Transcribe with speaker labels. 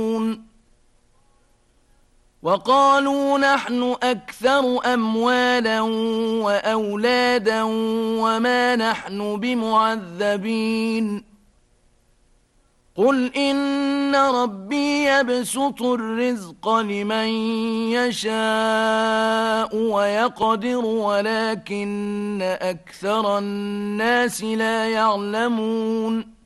Speaker 1: وقالوا نحن أكثر أموالا وأولادا وما نحن بمعذبين قل إن ربي يبسط الرزق لمن يشاء ويقدر ولكن أكثر الناس لا يعلمون